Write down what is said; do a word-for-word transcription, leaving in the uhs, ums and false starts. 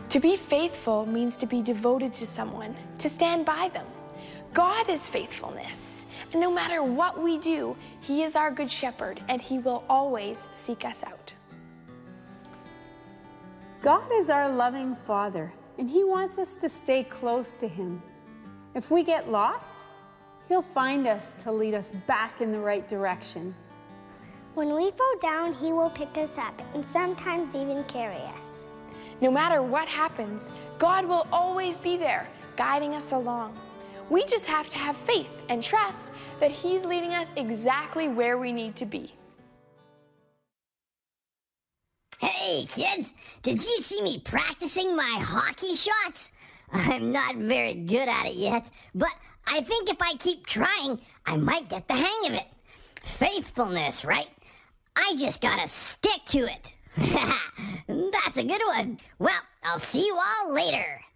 To be faithful means to be devoted to someone, to stand by them. God is faithfulness, and no matter what we do, He is our good shepherd, and He will always seek us out. God is our loving Father, and He wants us to stay close to Him. If we get lost, He'll find us to lead us back in the right direction. When we fall down, He will pick us up and sometimes even carry us. No matter what happens, God will always be there, guiding us along. We just have to have faith and trust that He's leading us exactly where we need to be. Hey kids, did you see me practicing my hockey shots? I'm not very good at it yet, but I think if I keep trying, I might get the hang of it. Faithfulness, right? I just gotta stick to it. That's a good one. Well, I'll see you all later.